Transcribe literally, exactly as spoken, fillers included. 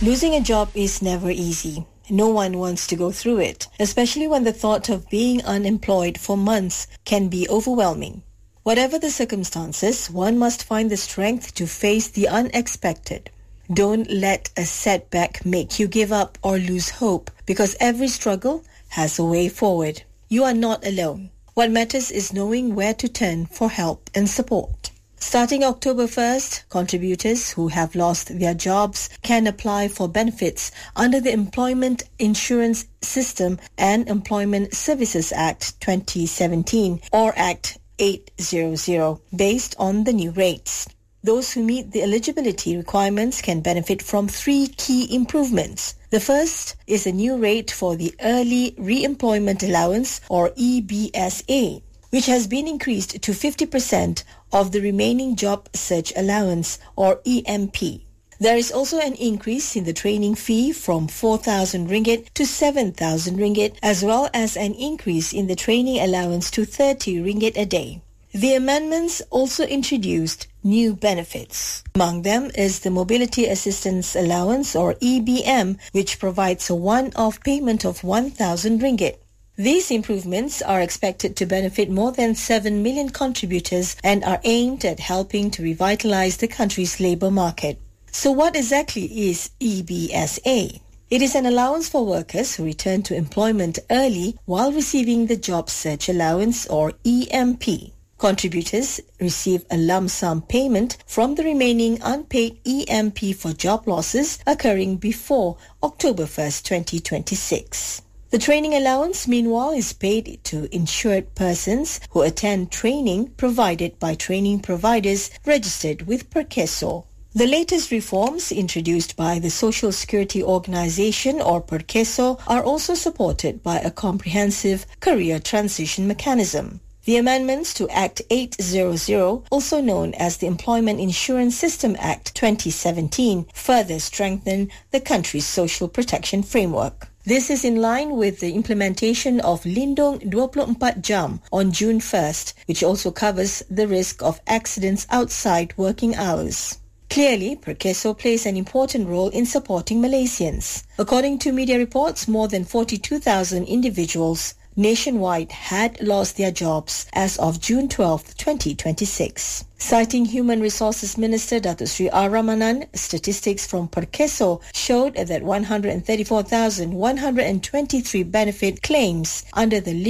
Losing a job is never easy. No one wants to go through it, especially when the thought of being unemployed for months can be overwhelming. Whatever the circumstances, one must find the strength to face the unexpected. Don't let a setback make you give up or lose hope, because every struggle has a way forward. You are not alone. What matters is knowing where to turn for help and support. Starting October first, contributors who have lost their jobs can apply for benefits under the Employment Insurance System and Employment Services Act twenty seventeen or Act eight hundred based on the new rates. Those who meet the eligibility requirements can benefit from three key improvements. The first is a new rate for the Early Re-employment Allowance or E B S A, which has been increased to fifty percent of the remaining Job Search Allowance or E M P. There is also an increase in the training fee from four thousand ringgit to seven thousand ringgit, as well as an increase in the training allowance to thirty ringgit a day. The amendments also introduced new benefits. Among them is the Mobility Assistance Allowance or E B M, which provides a one-off payment of one thousand ringgit. These improvements are expected to benefit more than seven million contributors and are aimed at helping to revitalize the country's labor market. So what exactly is E B S A? It is an allowance for workers who return to employment early while receiving the Job Search Allowance or E M P. Contributors receive a lump sum payment from the remaining unpaid E M P for job losses occurring before October first, twenty twenty-six. The training allowance, meanwhile, is paid to insured persons who attend training provided by training providers registered with PERCESO. The latest reforms introduced by the Social Security Organization or PERCESO are also supported by a comprehensive career transition mechanism. The amendments to Act eight hundred, also known as the Employment Insurance System Act twenty seventeen, further strengthen the country's social protection framework. This is in line with the implementation of Lindung twenty-four jam on June first, which also covers the risk of accidents outside working hours. Clearly, PERCESO plays an important role in supporting Malaysians. According to media reports, more than forty-two thousand individuals nationwide had lost their jobs as of June twelfth, twenty twenty-six. Citing Human Resources Minister Datuk Sri R. Ramanan, statistics from PERCESO showed that one hundred thirty-four thousand one hundred twenty-three benefit claims under the